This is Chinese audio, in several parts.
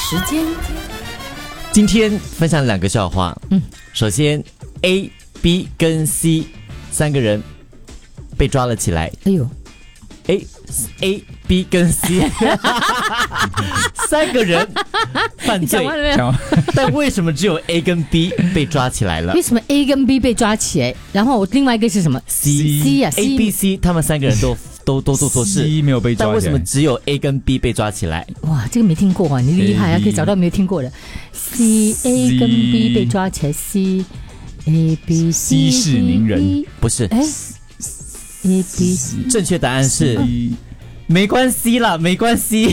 时间。 今天分享2个笑话。首先 A、B 跟 C 3个人被抓了起来。 哎呦 A、B 跟 C 3个人犯罪，但为什么只有 A 跟 B 被抓起来了？ 为什么 A 跟 B 被抓起来，然后另外一个是什么 C 啊 A、B、C 他们3个人都做错事 C 没有被抓起来， 但为什么只有 A 跟 B 被抓起来？ 哇，这个没听过啊，你厉害啊，可以找到没有听过的。C A 跟 B 被抓起来 C A B C 息事宁人， 不是。 A B C 正确答案是没关系啦，没关系。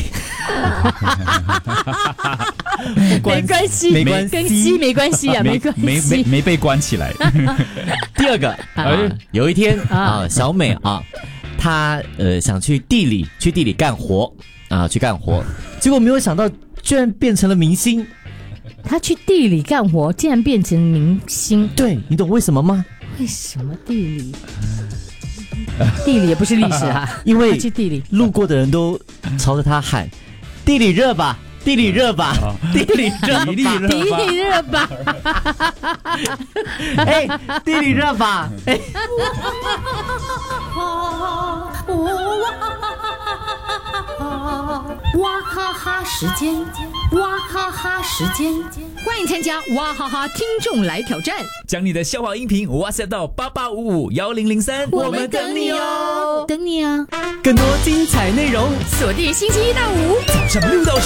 没关系，跟 C 没关系啊，没关系， 没被关起来。 第2个有一天小美她想去地里干活去干活，结果没有想到居然变成了明星。 她去地里干活，竟然变成明星。 对，你懂为什么吗？ 为什么地理？地理也不是历史啊， 因为去地理， 路过的人都朝着他喊：“地理热吧，地理热吧，地理热吧， 地理热吧。” 哎，地理热吧，哎。 哇哈哈时间，哇哈哈时间，欢迎参加哇哈哈听众来挑战， 将你的笑话音频 WhatsApp 到88551003， 我们等你哦，等你啊！ 更多精彩内容， 锁定星期1到5 早上6到10。